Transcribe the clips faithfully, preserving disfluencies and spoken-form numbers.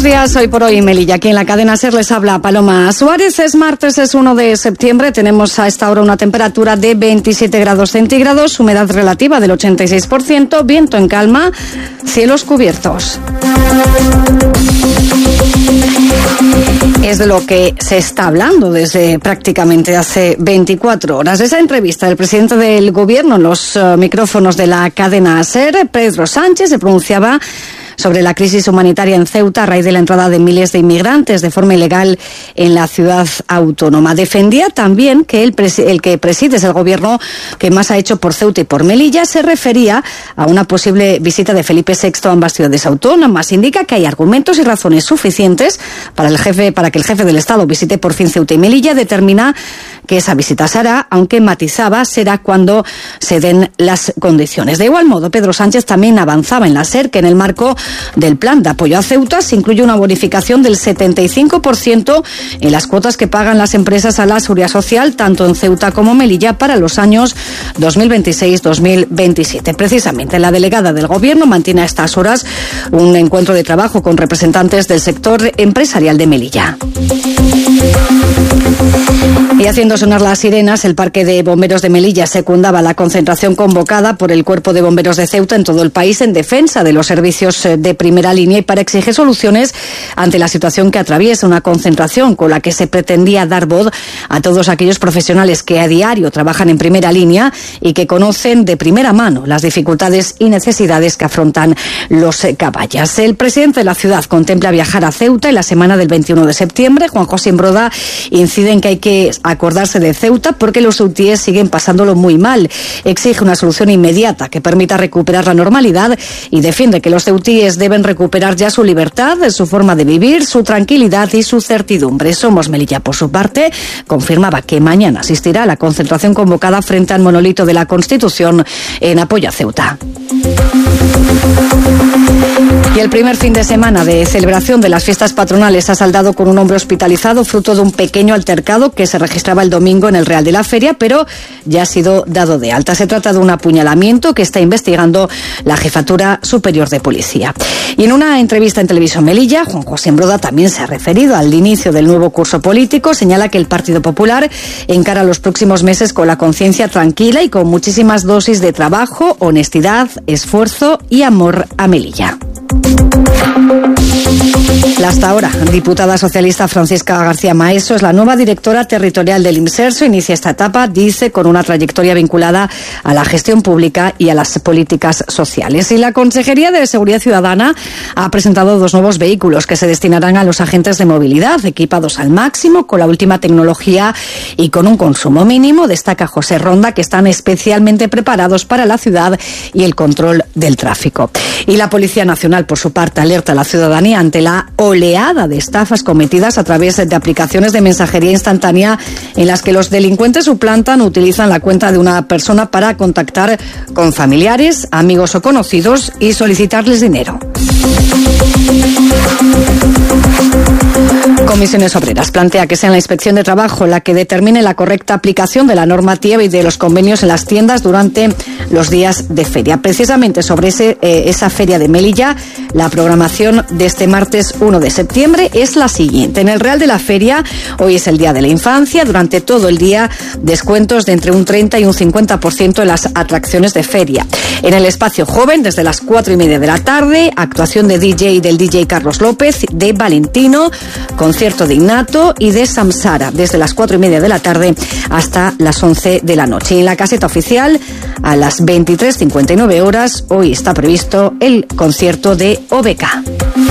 días, hoy por hoy Melilla. Aquí en la cadena SER les habla Paloma Suárez. Es martes, es uno de septiembre. Tenemos a esta hora una temperatura de veintisiete grados centígrados, humedad relativa del ochenta y seis por ciento, viento en calma, cielos cubiertos. Es de lo que se está hablando desde prácticamente hace veinticuatro horas. Esa entrevista del presidente del gobierno en los uh, micrófonos de la cadena SER, Pedro Sánchez, se pronunciaba sobre la crisis humanitaria en Ceuta a raíz de la entrada de miles de inmigrantes de forma ilegal en la ciudad autónoma. Defendía también que el, presi- el que preside es el gobierno que más ha hecho por Ceuta y por Melilla. Se refería a una posible visita de Felipe sexto a ambas ciudades autónomas. Indica que hay argumentos y razones suficientes para el jefe, para que el jefe del Estado visite por fin Ceuta y Melilla. Determina que esa visita se hará, aunque matizaba, será cuando se den las condiciones. De igual modo, Pedro Sánchez también avanzaba en la SER que en el marco del plan de apoyo a Ceuta se incluye una bonificación del setenta y cinco por ciento en las cuotas que pagan las empresas a la Seguridad Social, tanto en Ceuta como Melilla, para los años dos mil veintiséis dos mil veintisiete. Precisamente, la delegada del Gobierno mantiene a estas horas un encuentro de trabajo con representantes del sector empresarial de Melilla. Y haciendo sonar las sirenas, el Parque de Bomberos de Melilla secundaba la concentración convocada por el Cuerpo de Bomberos de Ceuta en todo el país en defensa de los servicios de primera línea y para exigir soluciones ante la situación que atraviesa, una concentración con la que se pretendía dar voz a todos aquellos profesionales que a diario trabajan en primera línea y que conocen de primera mano las dificultades y necesidades que afrontan los caballas. El presidente de la ciudad contempla viajar a Ceuta en la semana del veintiuno de septiembre. Juan José Imbroda incide en que hay que acordarse de Ceuta porque los ceutíes siguen pasándolo muy mal. Exige una solución inmediata que permita recuperar la normalidad y defiende que los ceutíes deben recuperar ya su libertad, su forma de vivir, su tranquilidad y su certidumbre. Somos Melilla, por su parte, confirmaba que mañana asistirá a la concentración convocada frente al monolito de la Constitución en apoyo a Ceuta. Y el primer fin de semana de celebración de las fiestas patronales ha saldado con un hombre hospitalizado fruto de un pequeño altercado que se registraba el domingo en el Real de la Feria, pero ya ha sido dado de alta. Se trata de un apuñalamiento que está investigando la Jefatura Superior de Policía. Y en una entrevista en Televisión Melilla, Juan José Imbroda también se ha referido al inicio del nuevo curso político. Señala que el Partido Popular encara los próximos meses con la conciencia tranquila y con muchísimas dosis de trabajo, honestidad, esfuerzo y amor a Melilla. La hasta ahora diputada socialista Francisca García Maeso es la nueva directora territorial del IMSERSO. Inicia esta etapa, dice, con una trayectoria vinculada a la gestión pública y a las políticas sociales. Y la Consejería de Seguridad Ciudadana ha presentado dos nuevos vehículos que se destinarán a los agentes de movilidad, equipados al máximo con la última tecnología y con un consumo mínimo. Destaca José Ronda que están especialmente preparados para la ciudad y el control del tráfico. Y la Policía Nacional, por su parte, alerta a la ciudadanía ante la oleada de estafas cometidas a través de aplicaciones de mensajería instantánea en las que los delincuentes suplantan o utilizan la cuenta de una persona para contactar con familiares, amigos o conocidos y solicitarles dinero. Comisiones Obreras plantea que sea la Inspección de Trabajo la que determine la correcta aplicación de la normativa y de los convenios en las tiendas durante los días de feria. Precisamente sobre ese, eh, esa feria de Melilla, la programación de este martes uno de septiembre es la siguiente. En el Real de la Feria, hoy es el Día de la Infancia, durante todo el día descuentos de entre un treinta y un cincuenta por ciento en las atracciones de feria. En el Espacio Joven, desde las cuatro y media de la tarde, actuación de D J del D J Carlos López, de Valentino, concierto de Innato y de Samsara, desde las cuatro y media de la tarde hasta las once de la noche. Y en la caseta oficial, a las veintitrés cincuenta y nueve horas, hoy está previsto el concierto de O B K.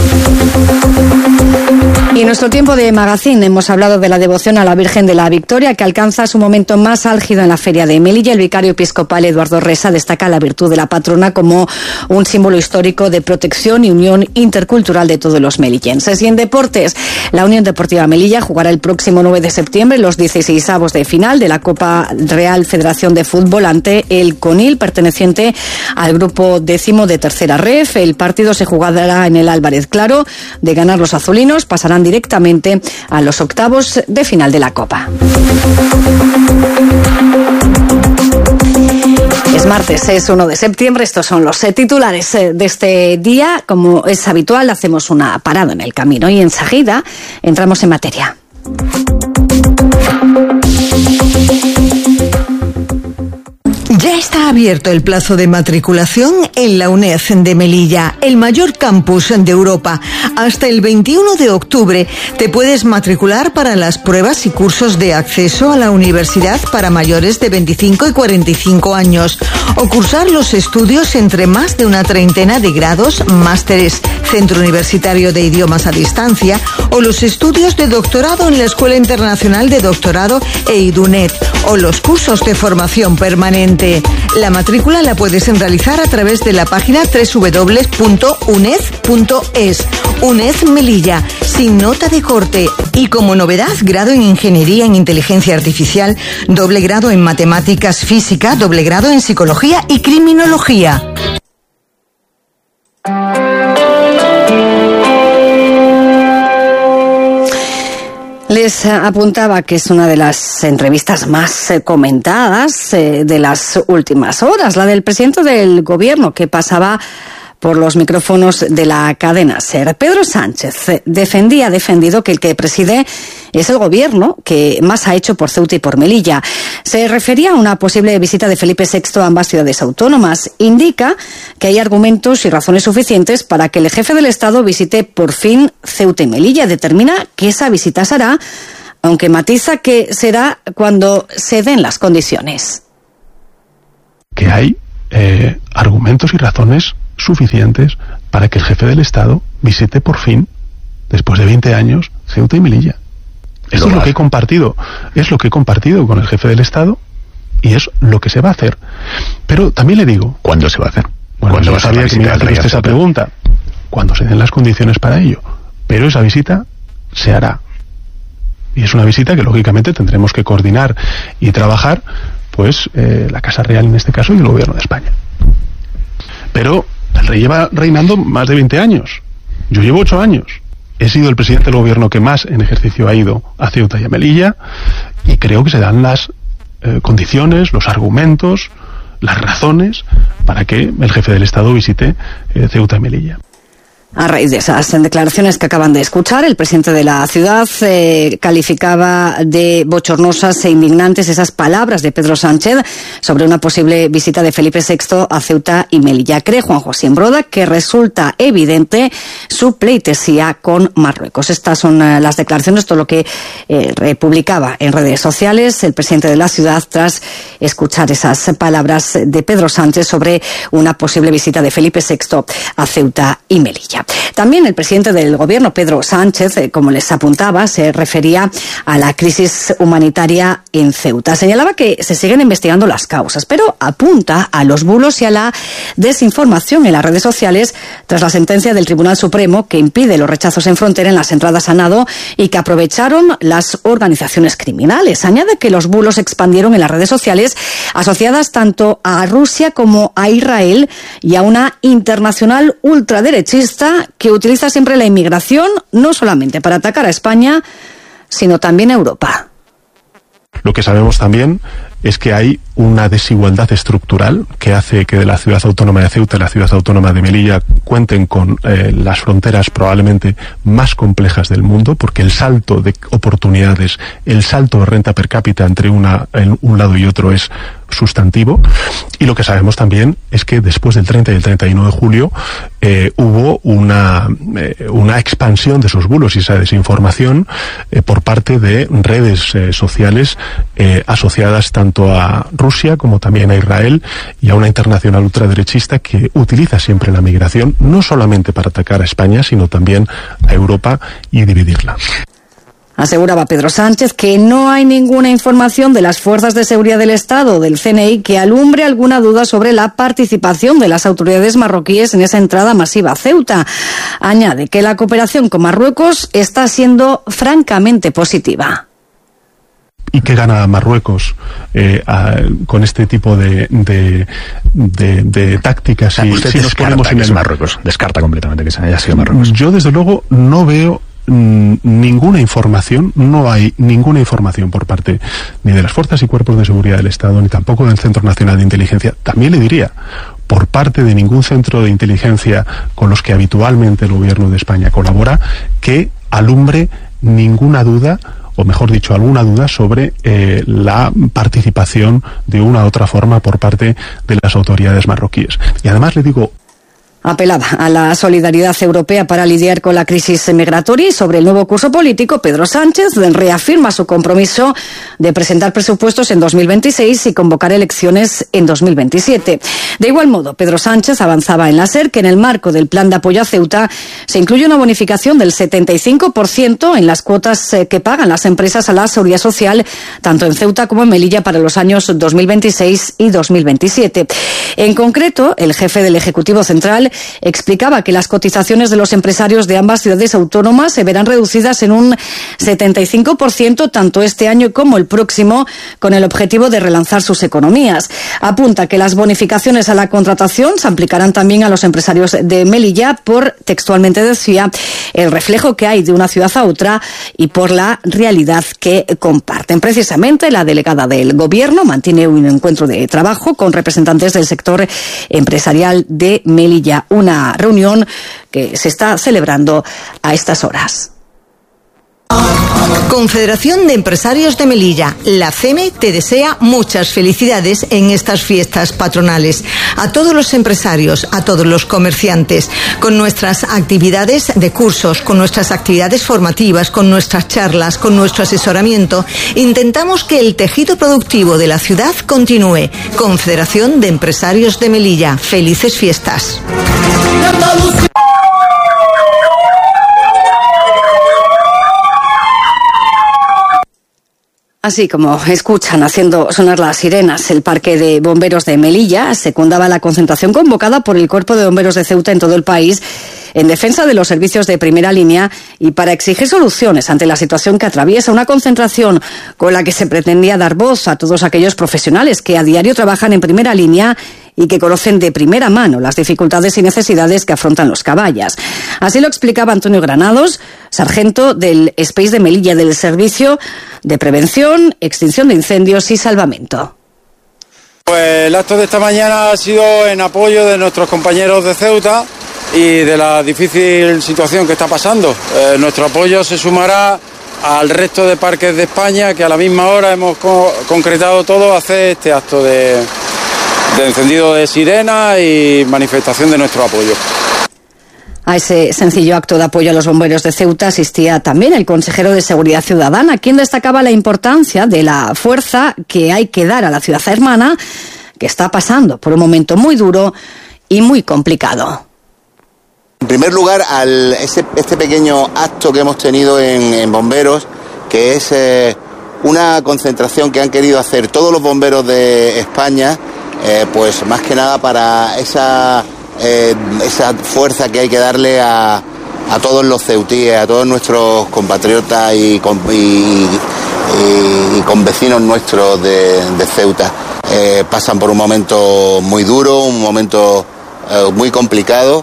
Y en nuestro tiempo de magazine hemos hablado de la devoción a la Virgen de la Victoria, que alcanza su momento más álgido en la Feria de Melilla. El vicario episcopal Eduardo Resa destaca la virtud de la patrona como un símbolo histórico de protección y unión intercultural de todos los melillenses. Y en deportes, la Unión Deportiva Melilla jugará el próximo nueve de septiembre los dieciseisavos de final de la Copa Real Federación de Fútbol ante el Conil, perteneciente al grupo décimo de Tercera Ref. El partido se jugará en el Álvarez Claro. De ganar los azulinos, pasarán directamente a los octavos de final de la Copa. Es Martes es uno de septiembre, estos son los eh, titulares eh, de este día. Como es habitual, hacemos una parada en el camino y enseguida entramos en materia. Ya está abierto el plazo de matriculación en la UNED de Melilla, el mayor campus de Europa. Hasta el veintiuno de octubre te puedes matricular para las pruebas y cursos de acceso a la universidad para mayores de veinticinco y cuarenta y cinco años, o cursar los estudios entre más de una treintena de grados, másteres, Centro Universitario de Idiomas a Distancia, o los estudios de doctorado en la Escuela Internacional de Doctorado e IDUNET, o los cursos de formación permanente. La matrícula la puedes realizar a través de la página doble u doble u doble u punto uned punto es. UNED Melilla, sin nota de corte. Y como novedad, grado en Ingeniería en Inteligencia Artificial, doble grado en Matemáticas Física, doble grado en Psicología y Criminología. Les apuntaba que es una de las entrevistas más comentadas de las últimas horas, la del presidente del gobierno, que pasaba por los micrófonos de la cadena SER. Pedro Sánchez defendía, ha defendido que el que preside es el gobierno que más ha hecho por Ceuta y por Melilla. Se refería a una posible visita de Felipe sexto a ambas ciudades autónomas. Indica que hay argumentos y razones suficientes para que el jefe del Estado visite por fin Ceuta y Melilla. Determina que esa visita se hará, aunque matiza que será cuando se den las condiciones. Que hay eh, argumentos y razones suficientes para que el jefe del Estado visite por fin, después de veinte años, Ceuta y Melilla. Eso es lo que he compartido, es lo que he compartido con el jefe del Estado y es lo que se va a hacer. Pero también le digo... ¿Cuándo se va a hacer? Bueno, yo sabía que me iba a hacer usted esa pregunta. Cuando se den las condiciones para ello. Pero esa visita se hará. Y es una visita que lógicamente tendremos que coordinar y trabajar, pues, eh, la Casa Real en este caso y el Gobierno de España. Pero el rey lleva reinando más de veinte años. Yo llevo ocho años. He sido el presidente del gobierno que más en ejercicio ha ido a Ceuta y a Melilla y creo que se dan las eh, condiciones, los argumentos, las razones para que el jefe del Estado visite eh, Ceuta y Melilla. A raíz de esas declaraciones que acaban de escuchar, el presidente de la ciudad eh, calificaba de bochornosas e indignantes esas palabras de Pedro Sánchez sobre una posible visita de Felipe sexto a Ceuta y Melilla. Cree Juan José Imbroda que resulta evidente su pleitesía con Marruecos. Estas son eh, las declaraciones, todo lo que eh, republicaba en redes sociales el presidente de la ciudad tras escuchar esas palabras de Pedro Sánchez sobre una posible visita de Felipe sexto a Ceuta y Melilla. También el presidente del gobierno, Pedro Sánchez, eh, como les apuntaba, se refería a la crisis humanitaria en Ceuta. Señalaba que se siguen investigando las causas, pero apunta a los bulos y a la desinformación en las redes sociales tras la sentencia del Tribunal Supremo que impide los rechazos en frontera en las entradas a nado y que aprovecharon las organizaciones criminales. Añade que los bulos se expandieron en las redes sociales asociadas tanto a Rusia como a Israel y a una internacional ultraderechista que utiliza siempre la inmigración no solamente para atacar a España, sino también a Europa. Lo que sabemos también es que hay una desigualdad estructural que hace que de la ciudad autónoma de Ceuta y la ciudad autónoma de Melilla cuenten con eh, las fronteras probablemente más complejas del mundo, porque el salto de oportunidades, el salto de renta per cápita entre una, en un lado y otro es sustantivo. Y lo que sabemos también es que después del treinta y el treinta y uno de julio eh, hubo una, eh, una expansión de esos bulos y esa desinformación eh, por parte de redes eh, sociales eh, asociadas tanto a Rusia como también a Israel y a una internacional ultraderechista que utiliza siempre la migración no solamente para atacar a España, sino también a Europa y dividirla. Aseguraba Pedro Sánchez que no hay ninguna información de las fuerzas de seguridad del Estado o del C N I que alumbre alguna duda sobre la participación de las autoridades marroquíes en esa entrada masiva a Ceuta. Añade que la cooperación con Marruecos está siendo francamente positiva. ¿Y qué gana Marruecos eh, a, con este tipo de, de, de, de tácticas? O sea, y usted si nos ponemos en que el... es Marruecos, descarta completamente que se haya sido Marruecos. Yo desde luego no veo mmm, ninguna información, no hay ninguna información por parte ni de las fuerzas y cuerpos de seguridad del Estado, ni tampoco del Centro Nacional de Inteligencia. También le diría, por parte de ningún centro de inteligencia con los que habitualmente el Gobierno de España colabora, que alumbre ninguna duda, o mejor dicho, alguna duda sobre eh, la participación de una u otra forma por parte de las autoridades marroquíes. Y además le digo... Apelaba a la solidaridad europea para lidiar con la crisis migratoria y sobre el nuevo curso político, Pedro Sánchez reafirma su compromiso de presentar presupuestos en dos mil veintiséis y convocar elecciones en dos mil veintisiete. De igual modo, Pedro Sánchez avanzaba en la SER que en el marco del plan de apoyo a Ceuta se incluye una bonificación del setenta y cinco por ciento en las cuotas que pagan las empresas a la seguridad social, tanto en Ceuta como en Melilla para los años dos mil veintiséis y dos mil veintisiete. En concreto, el jefe del Ejecutivo Central explicaba que las cotizaciones de los empresarios de ambas ciudades autónomas se verán reducidas en un setenta y cinco por ciento tanto este año como el próximo, con el objetivo de relanzar sus economías. Apunta que las bonificaciones a la contratación se aplicarán también a los empresarios de Melilla por, textualmente decía, el reflejo que hay de una ciudad a otra y por la realidad que comparten. Precisamente, la delegada del Gobierno mantiene un encuentro de trabajo con representantes del sector empresarial de Melilla. Una reunión que se está celebrando a estas horas. Confederación de Empresarios de Melilla, la C E M E, te desea muchas felicidades en estas fiestas patronales. A todos los empresarios, a todos los comerciantes, con nuestras actividades de cursos, con nuestras actividades formativas, con nuestras charlas, con nuestro asesoramiento, intentamos que el tejido productivo de la ciudad continúe. Confederación de Empresarios de Melilla, felices fiestas. Así como escuchan haciendo sonar las sirenas, el Parque de Bomberos de Melilla secundaba la concentración convocada por el Cuerpo de Bomberos de Ceuta en todo el país en defensa de los servicios de primera línea y para exigir soluciones ante la situación que atraviesa, una concentración con la que se pretendía dar voz a todos aquellos profesionales que a diario trabajan en primera línea y que conocen de primera mano las dificultades y necesidades que afrontan los caballas. Así lo explicaba Antonio Granados, sargento del Space de Melilla, del Servicio de Prevención, Extinción de Incendios y Salvamento. Pues el acto de esta mañana ha sido en apoyo de nuestros compañeros de Ceuta y de la difícil situación que está pasando. Eh, nuestro apoyo se sumará al resto de parques de España que a la misma hora hemos co- concretado todo hacer este acto de, de encendido de sirena y manifestación de nuestro apoyo. A ese sencillo acto de apoyo a los bomberos de Ceuta asistía también el consejero de Seguridad Ciudadana, quien destacaba la importancia de la fuerza que hay que dar a la ciudad hermana, que está pasando por un momento muy duro y muy complicado. En primer lugar, al ese, este pequeño acto que hemos tenido en, en bomberos, que es eh, una concentración que han querido hacer todos los bomberos de España, eh, pues más que nada para esa... Eh, esa fuerza que hay que darle a, a todos los ceutíes, a todos nuestros compatriotas y, con, y, y, y con vecinos nuestros de, de Ceuta. Eh, pasan por un momento muy duro, un momento eh, muy complicado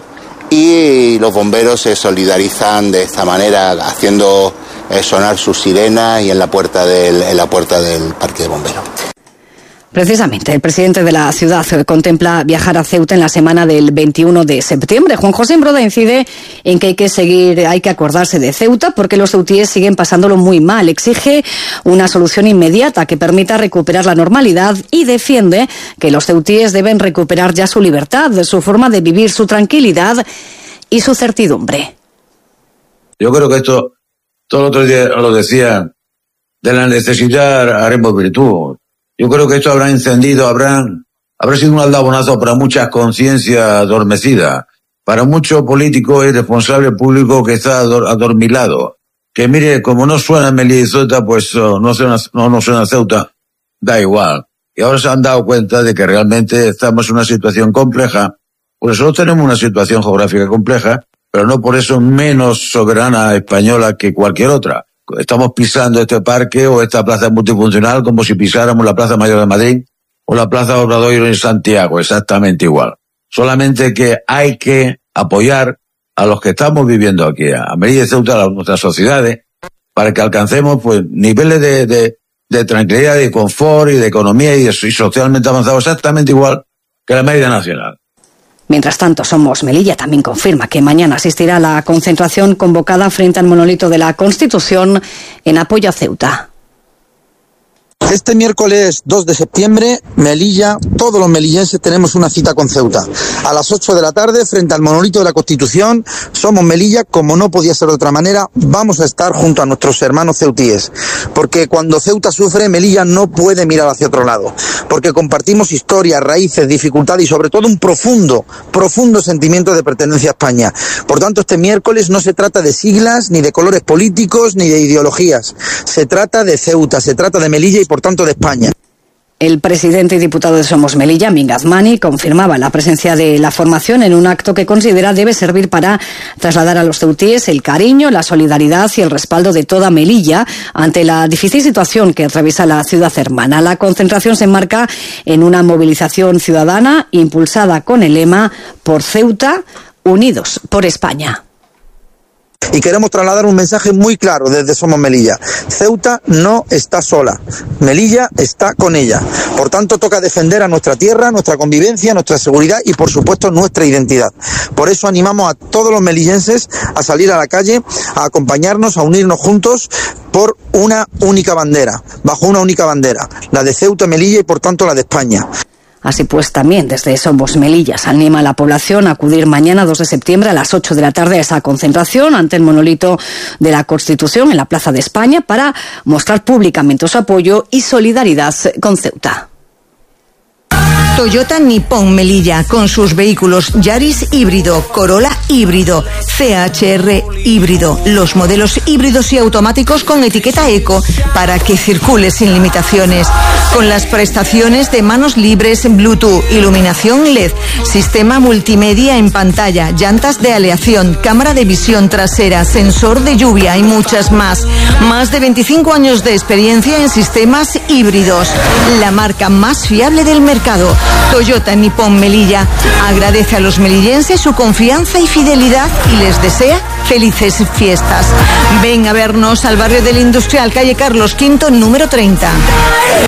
y los bomberos se solidarizan de esta manera haciendo eh, sonar sus sirenas y en la puerta del, en la puerta del parque de bomberos. Precisamente, el presidente de la ciudad contempla viajar a Ceuta en la semana del veintiuno de septiembre. Juan José Imbroda incide en que hay que seguir, hay que acordarse de Ceuta porque los ceutíes siguen pasándolo muy mal. Exige una solución inmediata que permita recuperar la normalidad y defiende que los ceutíes deben recuperar ya su libertad, su forma de vivir, su tranquilidad y su certidumbre. Yo creo que esto, todo el otro día lo decía, de la necesidad haremos virtud. Yo creo que esto habrá encendido, habrá, habrá sido un aldabonazo para muchas conciencias adormecidas, para muchos políticos y responsables públicos que está ador, adormilado. Que mire, como no suena Melilla y Ceuta, pues oh, no suena, no, no suena Ceuta, da igual. Y ahora se han dado cuenta de que realmente estamos en una situación compleja, porque nosotros tenemos una situación geográfica compleja, pero no por eso menos soberana española que cualquier otra. Estamos pisando este parque o esta plaza multifuncional como si pisáramos la Plaza Mayor de Madrid o la Plaza Obradoiro en Santiago, exactamente igual. Solamente que hay que apoyar a los que estamos viviendo aquí, a Melilla y Ceuta, a nuestras sociedades, para que alcancemos pues niveles de, de, de tranquilidad, de confort y de economía y, de, y socialmente avanzados exactamente igual que la media nacional. Mientras tanto, Somos Melilla también confirma que mañana asistirá a la concentración convocada frente al monolito de la Constitución en apoyo a Ceuta. Este miércoles dos de septiembre, Melilla, todos los melillenses tenemos una cita con Ceuta. A las ocho de la tarde, frente al monolito de la Constitución, Somos Melilla, como no podía ser de otra manera, vamos a estar junto a nuestros hermanos ceutíes. Porque cuando Ceuta sufre, Melilla no puede mirar hacia otro lado. Porque compartimos historias, raíces, dificultades y sobre todo un profundo, profundo sentimiento de pertenencia a España. Por tanto, este miércoles no se trata de siglas, ni de colores políticos, ni de ideologías. Se trata de Ceuta, se trata de Melilla y por tanto de España. El presidente y diputado de Somos Melilla, Amin Gazmani, confirmaba la presencia de la formación en un acto que considera debe servir para trasladar a los ceutíes el cariño, la solidaridad y el respaldo de toda Melilla ante la difícil situación que atraviesa la ciudad hermana. La concentración se enmarca en una movilización ciudadana impulsada con el lema Por Ceuta, Unidos por España. Y queremos trasladar un mensaje muy claro desde Somos Melilla. Ceuta no está sola. Melilla está con ella. Por tanto, toca defender a nuestra tierra, nuestra convivencia, nuestra seguridad y, por supuesto, nuestra identidad. Por eso animamos a todos los melillenses a salir a la calle, a acompañarnos, a unirnos juntos por una única bandera, bajo una única bandera, la de Ceuta, Melilla y, por tanto, la de España. Así pues, también desde Somos Melilla se anima a la población a acudir mañana dos de septiembre a las ocho de la tarde a esa concentración ante el monolito de la Constitución en la Plaza de España para mostrar públicamente su apoyo y solidaridad con Ceuta. Toyota Nippon Melilla, con sus vehículos Yaris híbrido, Corolla híbrido, C H R híbrido, los modelos híbridos y automáticos con etiqueta eco para que circule sin limitaciones, con las prestaciones de manos libres, Bluetooth, iluminación L E D, sistema multimedia en pantalla, llantas de aleación, cámara de visión trasera, sensor de lluvia y muchas más. Más de veinticinco años de experiencia en sistemas híbridos, la marca más fiable del mercado. Toyota Nippon Melilla agradece a los melillenses su confianza y fidelidad y les desea felices fiestas. Ven a vernos al barrio del Industrial, calle Carlos quinto, número treinta.